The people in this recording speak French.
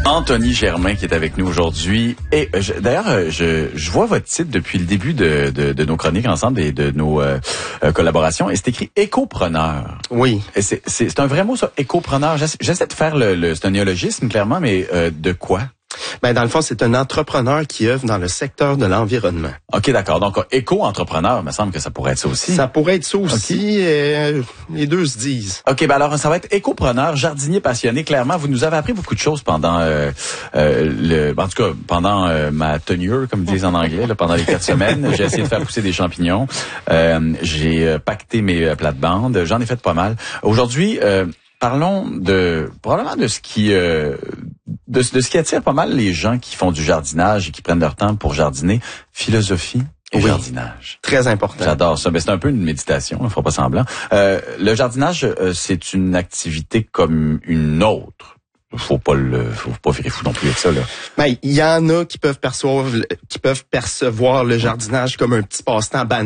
Anthony Germain qui est avec nous aujourd'hui. Et d'ailleurs, je vois votre titre depuis le début de nos chroniques ensemble et de nos collaborations. Et c'est écrit écopreneur. Oui. Et c'est un vrai mot, ça, écopreneur. J'essaie de faire c'est un néologisme, clairement, mais de quoi? Ben, dans le fond, c'est un entrepreneur qui œuvre dans le secteur de l'environnement. OK, d'accord. Donc, éco-entrepreneur, il me semble que ça pourrait être ça aussi. Ça pourrait être ça aussi. Okay. Les deux se disent. OK, ben alors, ça va être écopreneur, jardinier passionné. Clairement, vous nous avez appris beaucoup de choses pendant en tout cas, pendant ma tenure, comme ils disent en anglais, là, pendant les 4 semaines. J'ai essayé de faire pousser des champignons. J'ai pacté mes plates-bandes. J'en ai fait pas mal. Aujourd'hui, parlons probablement de ce qui de ce qui attire pas mal les gens qui font du jardinage et qui prennent leur temps pour jardiner, philosophie et jardinage. Très important. J'adore ça. Ben, c'est un peu une méditation, il faut pas semblant. Le jardinage, c'est une activité comme une autre. Faut pas virer fou non plus avec ça, là. Ben, il y en a qui peuvent percevoir le jardinage comme un petit passe-temps banal.